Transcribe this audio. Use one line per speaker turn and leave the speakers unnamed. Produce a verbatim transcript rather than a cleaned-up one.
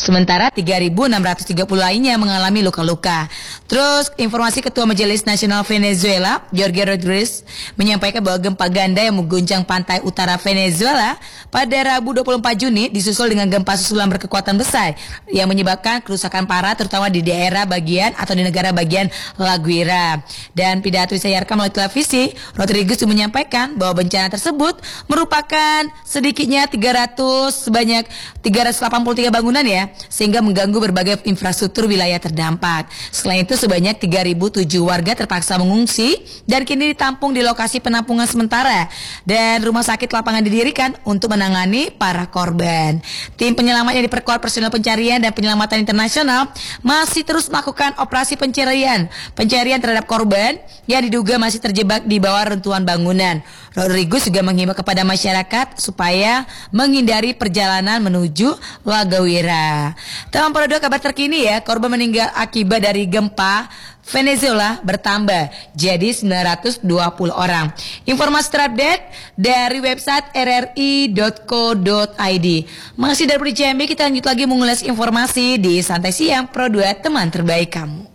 Sementara tiga ribu enam ratus tiga puluh lainnya mengalami luka-luka. Terus informasi Ketua Majelis Nasional Venezuela, Jorge Rodriguez, menyampaikan bahwa gempa ganda yang mengguncang pantai utara Venezuela pada Rabu dua puluh empat Juni disusul dengan gempa susulan berkekuatan besar yang menyebabkan kerusakan parah terutama di daerah bagian atau di negara bagian La Guaira. Dan pidato disiarkan melalui televisi, Rodriguez menyampaikan bahwa bencana tersebut merupakan sedikitnya tiga ratus sebanyak tiga ratus delapan puluh tiga bangunan ya, sehingga mengganggu berbagai infrastruktur wilayah terdampak. Selain itu sebanyak tiga ribu tujuh warga terpaksa mengungsi dan kini ditampung di lokasi penampungan sementara dan rumah sakit lapangan didirikan untuk menangani para korban. Tim penyelamat yang diperkuat personel pencarian dan penyelamatan internasional masih terus melakukan operasi pencarian pencarian terhadap korban yang diduga masih terjebak di bawah runtuhan bangunan. Rodriguez juga menghimbau kepada masyarakat supaya menghindari perjalanan menuju La Guaira. Teman produk kabar terkini ya, korban meninggal akibat dari gempa Venezuela bertambah jadi sembilan ratus dua puluh orang. Informasi terupdate dari website r r i dot co dot i d. Masih dari J M B, kita lanjut lagi mengulas informasi di Santai Siang Pro dua, teman terbaik kamu.